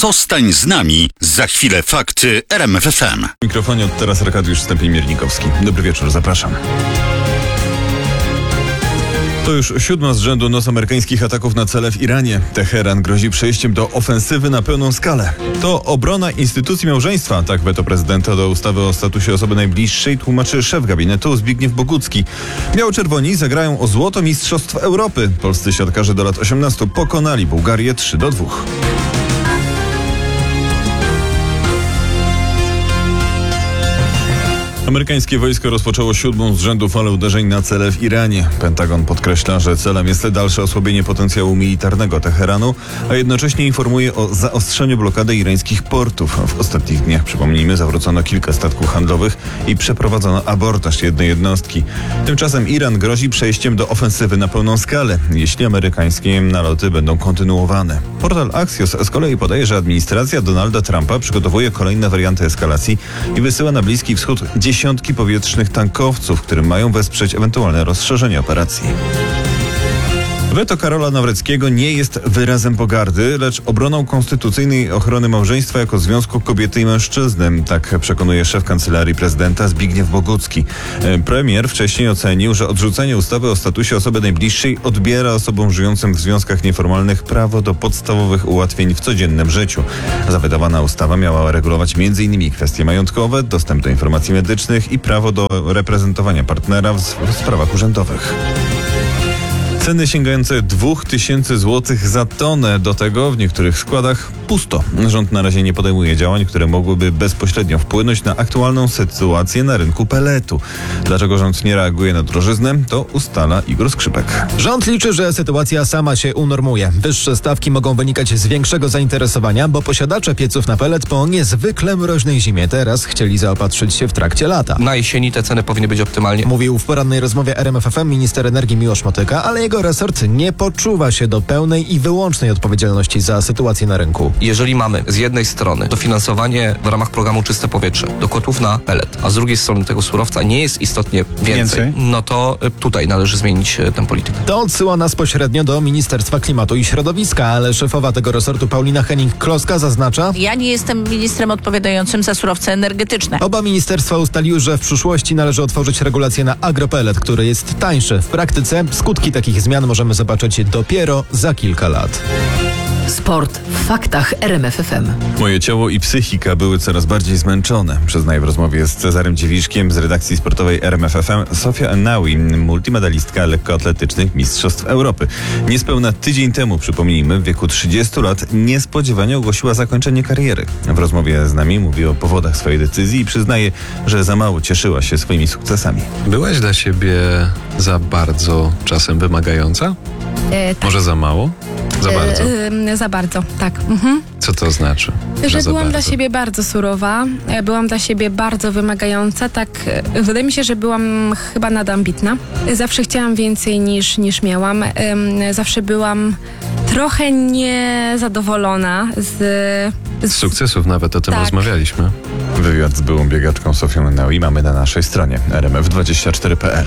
Zostań z nami. Za chwilę fakty RMF FM. W mikrofonie od teraz Arkadiusz Stępień-Miernikowski. Dobry wieczór, zapraszam. To już 7. z rzędu noc amerykańskich ataków na cele w Iranie. Teheran grozi przejściem do ofensywy na pełną skalę. To obrona instytucji małżeństwa, tak weto prezydenta do ustawy o statusie osoby najbliższej tłumaczy szef gabinetu Zbigniew Bogucki. Biało-czerwoni zagrają o złoto Mistrzostw Europy. Polscy siatkarze do lat 18 pokonali Bułgarię 3-2. Amerykańskie wojsko rozpoczęło 7. z rzędu falę uderzeń na cele w Iranie. Pentagon podkreśla, że celem jest dalsze osłabienie potencjału militarnego Teheranu, a jednocześnie informuje o zaostrzeniu blokady irańskich portów. W ostatnich dniach, przypomnijmy, zawrócono kilka statków handlowych i przeprowadzono abordaż jednej jednostki. Tymczasem Iran grozi przejściem do ofensywy na pełną skalę, jeśli amerykańskie naloty będą kontynuowane. Portal Axios z kolei podaje, że administracja Donalda Trumpa przygotowuje kolejne warianty eskalacji i wysyła na Bliski Wschód dziesiątki powietrznych tankowców, które mają wesprzeć ewentualne rozszerzenie operacji. Weto Karola Nawrockiego nie jest wyrazem pogardy, lecz obroną konstytucyjnej ochrony małżeństwa jako związku kobiety i mężczyzny. Tak przekonuje szef Kancelarii Prezydenta Zbigniew Bogucki. Premier wcześniej ocenił, że odrzucenie ustawy o statusie osoby najbliższej odbiera osobom żyjącym w związkach nieformalnych prawo do podstawowych ułatwień w codziennym życiu. Zawetowana ustawa miała regulować m.in. kwestie majątkowe, dostęp do informacji medycznych i prawo do reprezentowania partnera w sprawach urzędowych. Ceny sięgające 2000 zł za tonę. Do tego w niektórych składach pusto. Rząd na razie nie podejmuje działań, które mogłyby bezpośrednio wpłynąć na aktualną sytuację na rynku pelletu. Dlaczego rząd nie reaguje na drożyznę, to ustala Igor Skrzypek. Rząd liczy, że sytuacja sama się unormuje. Wyższe stawki mogą wynikać z większego zainteresowania, bo posiadacze pieców na pellet po niezwykle mroźnej zimie teraz chcieli zaopatrzyć się w trakcie lata. Na jesieni te ceny powinny być optymalnie. Mówił w porannej rozmowie RMF FM minister energii Miłosz Motyka, ale jego resort nie poczuwa się do pełnej i wyłącznej odpowiedzialności za sytuację na rynku. Jeżeli mamy z jednej strony dofinansowanie w ramach programu Czyste Powietrze do kotłów na pellet, a z drugiej strony tego surowca nie jest istotnie więcej, no to tutaj należy zmienić tę politykę. To odsyła nas pośrednio do Ministerstwa Klimatu i Środowiska, ale szefowa tego resortu Paulina Hennig-Kloska zaznacza: ja nie jestem ministrem odpowiadającym za surowce energetyczne. Oba ministerstwa ustaliły, że w przyszłości należy otworzyć regulację na agropellet, który jest tańszy. W praktyce skutki takich zmian możemy zobaczyć dopiero za kilka lat. Sport w faktach RMF FM. Moje ciało i psychika były coraz bardziej zmęczone. Przyznaje w rozmowie z Cezarem Dziewiszkiem z redakcji sportowej RMF FM Sofia Ennaoui, multimedalistka lekkoatletycznych Mistrzostw Europy. Niespełna tydzień temu, przypomnijmy, w wieku 30 lat niespodziewanie ogłosiła zakończenie kariery. W rozmowie z nami mówi o powodach swojej decyzji i przyznaje, że za mało cieszyła się swoimi sukcesami. Byłaś dla siebie za bardzo czasem wymagająca? Tak. Może za mało? Za bardzo? Za bardzo, tak. Co to znaczy? Że za byłam bardzo? dla siebie bardzo surowa, byłam dla siebie bardzo wymagająca, tak wydaje mi się, że byłam chyba nadambitna. Zawsze chciałam więcej niż miałam. Zawsze byłam trochę niezadowolona Z sukcesów nawet, o tym Tak. rozmawialiśmy. Wywiad z byłą biegaczką Sofią Ennaoui mamy na naszej stronie rmf24.pl.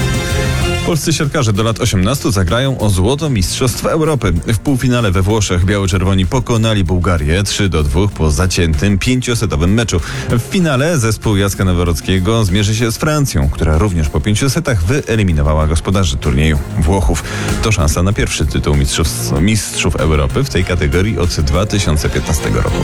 Polscy siatkarze do lat 18 zagrają o złoto Mistrzostw Europy. W półfinale we Włoszech biało-czerwoni pokonali Bułgarię 3-2 po zaciętym 5-setowym meczu. W finale zespół Jacka Nawrockiego zmierzy się z Francją, która również po 5 setach wyeliminowała gospodarzy turnieju Włochów. To szansa na pierwszy tytuł Mistrzów Europy w tej kategorii od 2015 roku.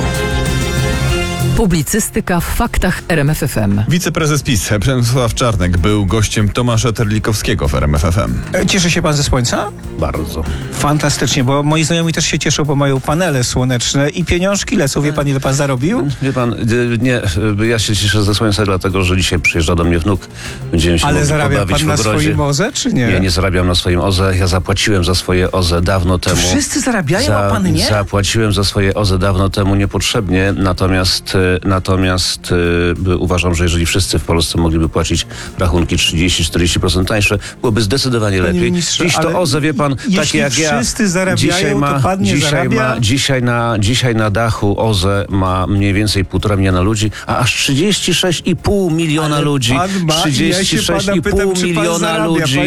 Publicystyka w faktach RMF FM. Wiceprezes PiS Przemysław Czarnek był gościem Tomasza Terlikowskiego w RMF FM. Cieszy się pan ze słońca? Bardzo. Fantastycznie, bo moi znajomi też się cieszą, bo mają panele słoneczne i pieniążki lecą. Wie pan, ile pan zarobił? Wie pan, nie, ja się cieszę ze słońca, dlatego że dzisiaj przyjeżdża do mnie wnuk. Będziemy się Ale mogli zarabia pobawić pan na w ogrodzie. swoim OZE, czy nie? Nie zarabiam na swoim OZE. Ja zapłaciłem za swoje OZE dawno temu. Wszyscy zarabiają, a pan nie? Zapłaciłem za swoje OZE dawno temu niepotrzebnie, natomiast Natomiast uważam, że jeżeli wszyscy w Polsce mogliby płacić rachunki 30-40% tańsze, byłoby zdecydowanie Panie lepiej. ministrze, Dziś to ale OZE, wie pan, takie jeśli jak ja... wszyscy zarabiają, to pan nie zarabia? Dzisiaj na dachu OZE ma mniej więcej 1,5 miliona ludzi, a aż 36,5 miliona ludzi. 36,5 miliona ludzi.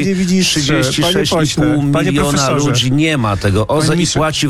36,5 miliona ludzi nie ma tego OZE i płaci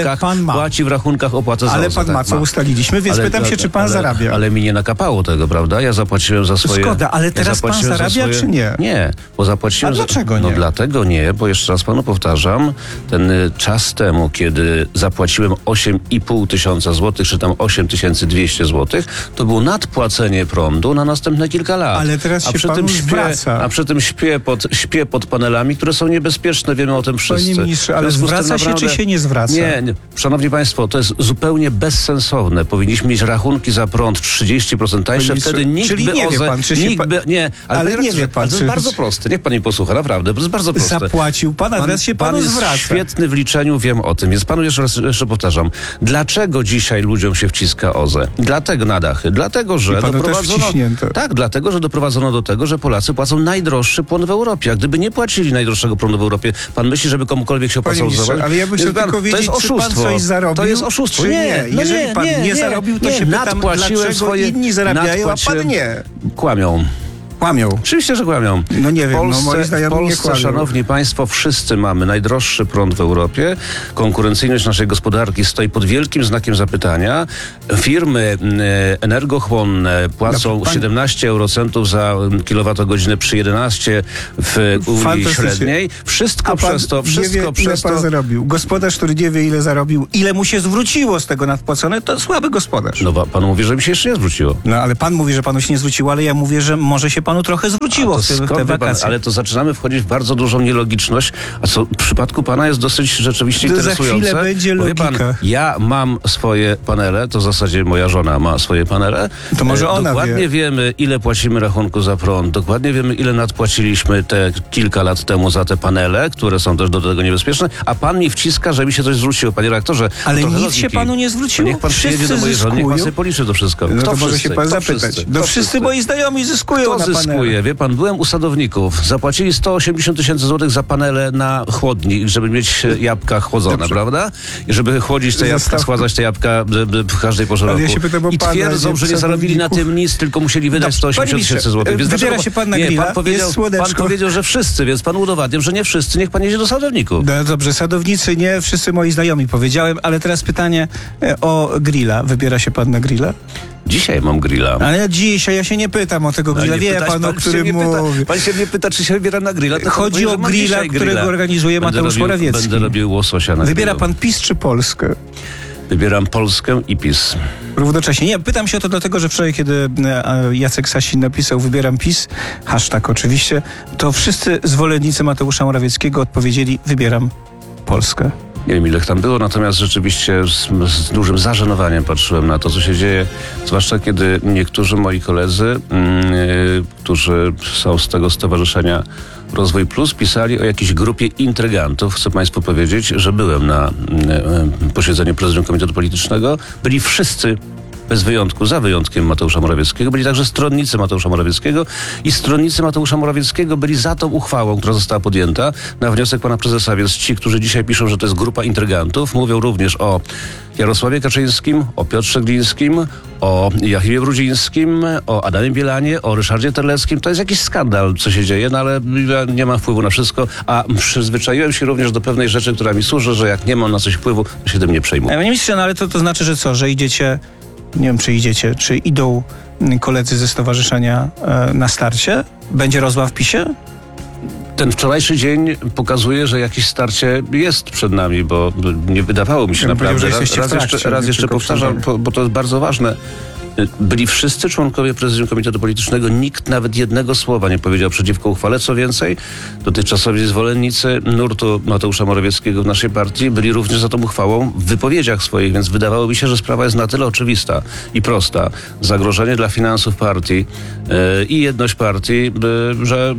w rachunkach opłatę za OZE. Ale pan ma, co ustaliliśmy, więc pytam się, czy pan zarabia. Ale mi nie nakapało tego, prawda? Ja zapłaciłem za swoje... Szkoda, ale teraz pan zarabia, czy nie? Nie, bo zapłaciłem... A dlaczego nie? No dlatego nie, bo jeszcze raz panu powtarzam, ten czas temu, kiedy zapłaciłem 8,5 tysiąca złotych, czy tam 8200 złotych, to było nadpłacenie prądu na następne kilka lat. Ale teraz się panu zwraca. A przy tym śpię pod panelami, które są niebezpieczne, wiemy o tym wszyscy. Panie ministrze, ale zwraca się, czy się nie zwraca? Nie, szanowni państwo, to jest zupełnie bezsensowne. Powinniśmy mieć rachunki za prąd 30% tańsze, wtedy nikt czyli by nie wie OZE... pan, czy się Nie, ale nie wie pan, to jest bardzo proste. Niech pan mi posłucha, naprawdę, to jest bardzo proste. Zapłacił pan, a teraz się panu zwraca. Pan jest świetny w liczeniu, wiem o tym. Więc panu jeszcze powtarzam. Dlaczego dzisiaj ludziom się wciska OZE? Dlatego na dachy. Dlatego, że dlatego, że doprowadzono do tego, że Polacy płacą najdroższy prąd w Europie. A gdyby nie płacili najdroższego prądu w Europie, pan myśli, żeby komukolwiek się opłacało zdawać? Ale ja bym chciał tylko wiedzieć, czy pan coś zarobił, to jest oszustwo. Czy nie? Jeżeli pan nie zarobił, to się pytam, dlaczego inni zarabiają, a pan nie? Kłamią. Oczywiście, że kłamią. No nie wiem, moi znajomi w Polsce, nie kłamią. szanowni państwo, wszyscy mamy najdroższy prąd w Europie. Konkurencyjność naszej gospodarki stoi pod wielkim znakiem zapytania. Firmy energochłonne płacą 17 eurocentów za kilowatogodzinę przy 11 w Unii średniej. Wszystko przez to. Ile pan zarobił? Gospodarz, który nie wie, ile zarobił, ile mu się zwróciło z tego nadpłacone, to słaby gospodarz. No pan mówi, że mi się jeszcze nie zwróciło. No ale pan mówi, że panu się nie zwróciło, ale ja mówię, że może się panu trochę zwróciło w te wakacje. Ale to zaczynamy wchodzić w bardzo dużą nielogiczność, a co w przypadku pana jest dosyć rzeczywiście interesujące. Za chwilę będzie logika. Pan, ja mam swoje panele, to w zasadzie moja żona ma swoje panele. To może ona dokładnie wiemy, ile płacimy rachunku za prąd, dokładnie wiemy, ile nadpłaciliśmy te kilka lat temu za te panele, które są też do tego niebezpieczne, a pan mi wciska, że mi się coś zwróciło, panie redaktorze. Ale nic się panu nie zwróciło. Niech pan przyjedzie do mojej żony, niech pan sobie policzy to wszystko. No to może się pan zapytać. Wszyscy moi znajomi zyskują na panele. Wie pan, byłem u sadowników, zapłacili 180 tysięcy złotych za panele na chłodni, żeby mieć jabłka chłodzone, prawda? I żeby chłodzić te jabłka, schładzać te jabłka w każdej porze roku. Ja się pytam, I twierdzą, że nie zarobili na tym nic, tylko musieli wydać 180 tysięcy złotych. Więc wybiera się pan na grilla, pan powiedział, że wszyscy, więc pan udowadniam, że nie wszyscy. Niech pan jedzie do sadowników. No dobrze, sadownicy nie, wszyscy moi znajomi powiedziałem, ale teraz pytanie o grilla. Wybiera się pan na grilla? Dzisiaj mam grilla. Ale dzisiaj, ja się nie pytam o tego grilla. Wie pan, o którym mówi. Pan się mnie pyta, czy się wybiera na grilla. Chodzi o grilla, którego organizuje Mateusz Morawiecki. Będę robił łososia na Wybiera grillu. pan PiS czy Polskę? Wybieram Polskę i PiS. Równocześnie. Nie, pytam się o to dlatego, że wczoraj, kiedy Jacek Sasin napisał wybieram PiS, hashtag oczywiście, to wszyscy zwolennicy Mateusza Morawieckiego odpowiedzieli wybieram Polskę. Nie wiem, ile tam było, natomiast rzeczywiście z dużym zażenowaniem patrzyłem na to, co się dzieje, zwłaszcza kiedy niektórzy moi koledzy, którzy są z tego stowarzyszenia Rozwój Plus, pisali o jakiejś grupie intrygantów. Chcę państwu powiedzieć, że byłem na posiedzeniu Prezydium Komitetu Politycznego. Byli wszyscy, bez wyjątku, za wyjątkiem Mateusza Morawieckiego, byli także stronnicy Mateusza Morawieckiego i stronnicy Mateusza Morawieckiego byli za tą uchwałą, która została podjęta na wniosek pana prezesa, więc ci, którzy dzisiaj piszą, że to jest grupa intrygantów, mówią również o Jarosławie Kaczyńskim, o Piotrze Glińskim, o Joachimie Brudzińskim, o Adamie Bielanie, o Ryszardzie Terleckim. To jest jakiś skandal, co się dzieje, no ale ja nie mam wpływu na wszystko, a przyzwyczaiłem się również do pewnej rzeczy, która mi służy, że jak nie mam na coś wpływu, to się tym nie przejmuję. Panie ministrze, no ale to znaczy, że co, że idziecie, nie wiem, czy idą koledzy ze stowarzyszenia na starcie? Będzie rozła w PiS-ie? Ten wczorajszy dzień pokazuje, że jakieś starcie jest przed nami, bo nie wydawało mi się naprawdę. Raz jeszcze powtarzam, bo to jest bardzo ważne. Byli wszyscy członkowie Prezydium Komitetu Politycznego, nikt nawet jednego słowa nie powiedział przeciwko uchwale. Co więcej, dotychczasowi zwolennicy nurtu Mateusza Morawieckiego w naszej partii byli również za tą uchwałą w wypowiedziach swoich, więc wydawało mi się, że sprawa jest na tyle oczywista i prosta. Zagrożenie dla finansów partii i jedność partii, że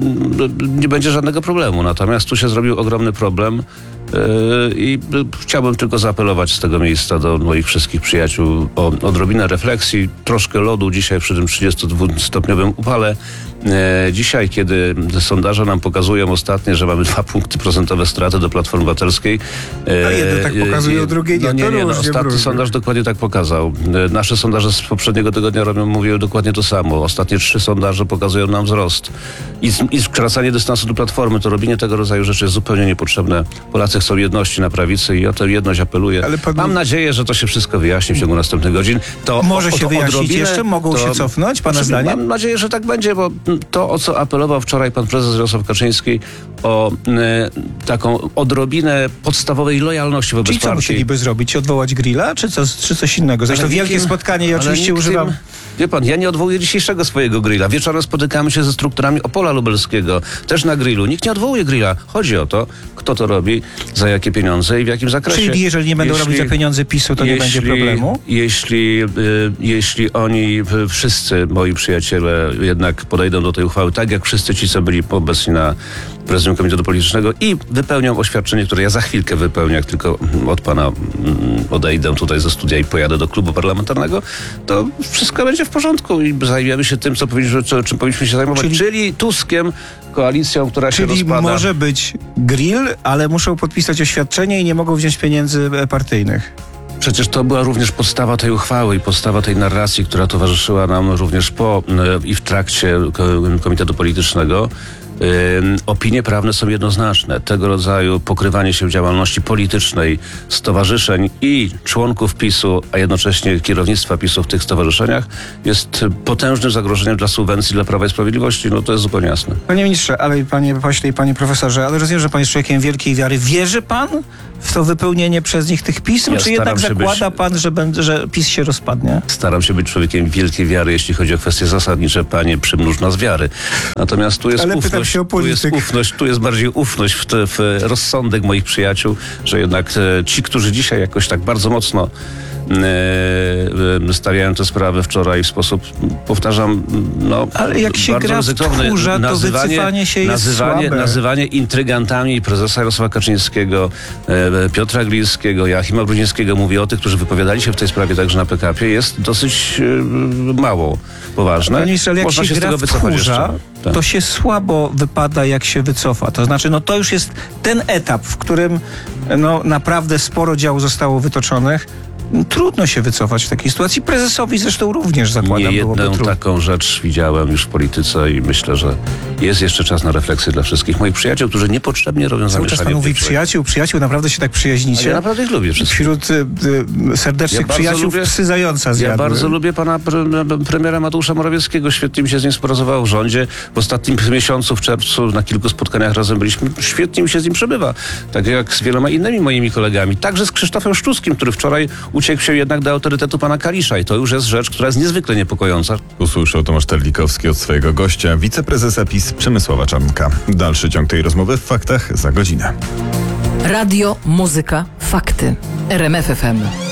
nie będzie żadnego problemu. Natomiast tu się zrobił ogromny problem. I chciałbym tylko zaapelować z tego miejsca do moich wszystkich przyjaciół o odrobinę refleksji. refleksji, troszkę lodu dzisiaj przy tym 32-stopniowym upale. Dzisiaj, kiedy sondaże nam pokazują ostatnie, że mamy 2 punkty procentowe straty do Platformy Obywatelskiej. A jedno tak pokazuje, drugie nie. Nie, ostatni sondaż dokładnie tak pokazał. Nasze sondaże z poprzedniego tygodnia mówiły dokładnie to samo. Ostatnie 3 sondaże pokazują nam wzrost. I skracanie dystansu do Platformy, to robienie tego rodzaju rzeczy jest zupełnie niepotrzebne. Polacy chcą jedności na prawicy i o tę jedność apeluję. Mam nadzieję, że to się wszystko wyjaśni w ciągu następnych godzin. Może się wyjaśnić jeszcze? Mogą się cofnąć, pana zdaniem? Mam nadzieję, że tak będzie, bo to, o co apelował wczoraj pan prezes Jarosław Kaczyński, o taką odrobinę podstawowej lojalności wobec partii. Czyli co musieliby zrobić? Odwołać grilla, czy coś innego? Zresztą wielkie spotkanie i oczywiście używam... Wie pan, ja nie odwołuję dzisiejszego swojego grilla. Wieczorem spotykamy się ze strukturami Opola Lubelskiego, też na grillu. Nikt nie odwołuje grilla. Chodzi o to, kto to robi, za jakie pieniądze i w jakim zakresie. Czyli jeżeli nie będą robić za pieniądze PiS-u, to nie będzie problemu? Jeśli oni, wszyscy moi przyjaciele jednak podejdą do tej uchwały, tak jak wszyscy ci, co byli obecni na prezydium Komitetu Politycznego i wypełnią oświadczenie, które ja za chwilkę wypełnię, jak tylko od pana odejdę tutaj ze studia i pojadę do klubu parlamentarnego, to wszystko będzie w porządku i zajmiemy się tym, czym powinniśmy się zajmować, czyli Tuskiem, koalicją, która się rozpada. Czyli może być grill, ale muszą podpisać oświadczenie i nie mogą wziąć pieniędzy partyjnych. Przecież to była również podstawa tej uchwały i podstawa tej narracji, która towarzyszyła nam również po i w trakcie Komitetu Politycznego. Opinie prawne są jednoznaczne. Tego rodzaju pokrywanie się działalności politycznej stowarzyszeń i członków PiS-u, a jednocześnie kierownictwa PiS-u w tych stowarzyszeniach jest potężnym zagrożeniem dla subwencji dla Prawa i Sprawiedliwości. No to jest zupełnie jasne. Panie ministrze, ale panie pośle i panie profesorze, ale rozumiem, że pan jest człowiekiem wielkiej wiary. Wierzy pan w to wypełnienie przez nich tych pism? Czy jednak zakłada pan, że PiS się rozpadnie? Staram się być człowiekiem wielkiej wiary, jeśli chodzi o kwestie zasadnicze. Panie, przymnóż nas wiary. Natomiast tu jest ufność. Tu jest bardziej ufność w rozsądek moich przyjaciół, że jednak ci, którzy dzisiaj jakoś tak bardzo mocno stawiają te sprawy wczoraj w sposób, powtarzam, ale jak się bardzo gra w tchórza, to wycofanie się jest słabe. Nazywanie intrygantami prezesa Jarosława Kaczyńskiego, Piotra Glińskiego, Joachima Brudzińskiego, mówię o tych, którzy wypowiadali się w tej sprawie także na PKP, jest dosyć mało poważne. Panie ministrze, ale jak można się gra w tchórza, to się słabo wypada, jak się wycofa. To znaczy, to już jest ten etap, w którym naprawdę sporo działu zostało wytoczonych. Trudno się wycofać w takiej sytuacji. Prezesowi zresztą również, zakładam, byłoby trudno. Nie jedną taką rzecz widziałem już w polityce i myślę, że jest jeszcze czas na refleksję dla wszystkich moich przyjaciół, którzy niepotrzebnie robią zamieszanie. Cały czas pan mówi przyjaciół, naprawdę się tak przyjaźnicie. Ale ja naprawdę ich lubię wszystkich. Wśród serdecznych przyjaciół psy zająca zjadły. Ja bardzo lubię pana premiera Mateusza Morawieckiego. Świetnie mi się z nim współpracowało w rządzie. W ostatnim miesiącu, w czerwcu, na kilku spotkaniach razem byliśmy. Świetnie mi się z nim przebywa. Tak jak z wieloma innymi moimi kolegami. Także z Krzysztofem Szczuskim, który wczoraj uciekł się jednak do autorytetu pana Kalisza i to już jest rzecz, która jest niezwykle niepokojąca. Usłyszał Tomasz Terlikowski od swojego gościa, wiceprezesa PiS Przemysława Czarnka. Dalszy ciąg tej rozmowy w Faktach za godzinę. Radio, muzyka, fakty. RMF FM.